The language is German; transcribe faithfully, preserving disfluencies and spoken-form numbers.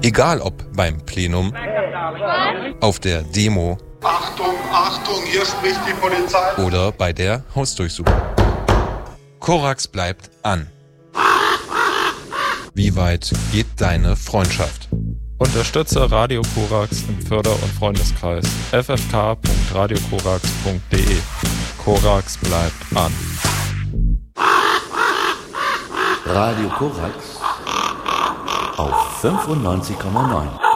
Egal ob beim Plenum, auf der Demo, Achtung, Achtung, hier spricht die Polizei, oder bei der Hausdurchsuchung. Korax bleibt an. Wie weit geht deine Freundschaft? Unterstütze Radio Korax im Förder- und Freundeskreis. f f k punkt radio korax punkt d e. Korax bleibt an. Radio Korax auf fünfundneunzig Komma neun.